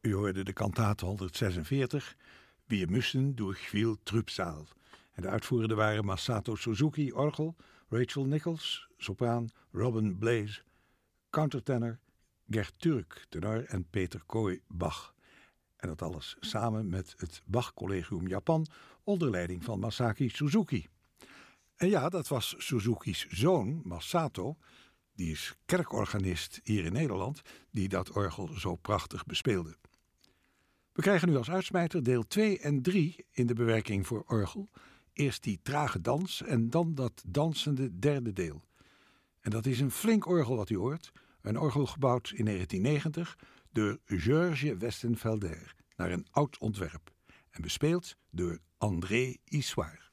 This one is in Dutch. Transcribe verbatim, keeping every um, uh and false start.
U hoorde de kantate honderdzesenveertig, Wir müssen durch viel Trübsal. En de uitvoerenden waren Masato Suzuki, orgel, Rachel Nichols, sopraan, Robin Blaze, countertenor, Gert Turk, tenor en Peter Kooi, Bach. En dat alles samen met het Bach-collegium Japan onder leiding van Masaki Suzuki. En ja, dat was Suzuki's zoon, Masato, die is kerkorganist hier in Nederland, die dat orgel zo prachtig bespeelde. We krijgen nu als uitsmijter deel twee en drie in de bewerking voor orgel. Eerst die trage dans en dan dat dansende derde deel. En dat is een flink orgel wat u hoort. Een orgel gebouwd in negentien negentig door George Westenfelder naar een oud ontwerp. En bespeeld door André Issoire.